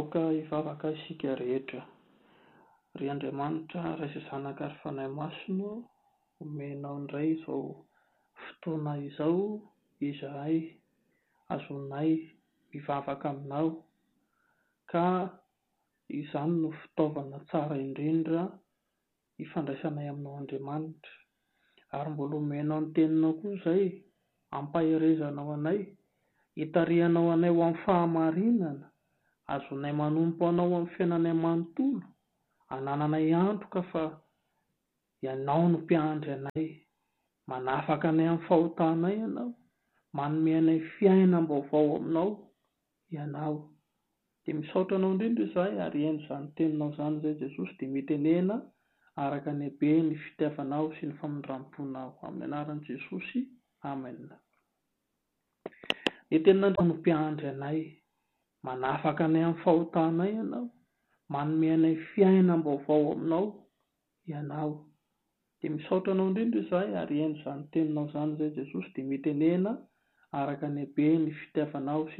Vaoka hivavaka isika rehetra. Ry Andriamanitra Ray izay zanaka ary fanahy masina, omenao indray izao fotoana izao izahay azonay mivavaka aminao, ka izany no fitaovana tsara indrindra hifandraisanay aminao Andriamanitra. Ary mbola omenao ny teninao koa izay hampaherezanao anay, hitarihanao anay ho amin'ny fahamarinana, azonay manompo anao amin'ny fiainanay manontolo, hanananay antoka fa ianao no mpiandry anay, manafaka anay amin'ny fahotanay ianao, manome anay fiainam-baovao aminao ianao. Dia misaotra anao indrindra izahay ary henon'izany teninao izany izay Jesosy dia mitenena araka ny habe ny fitiavanao sy ny famindramponao. Amin'ny anaran'i Jesosy, amen. Ny teninao no mpiandry anay, manafaka anay amin'ny fahotanay ianao, manome anay fiainam-baovao aminao ianao. Dia misaotra anao indrindra izahay ary henon'izany teninao izany izay Jesosy dia mitenena araka ny habe ny fitiavanao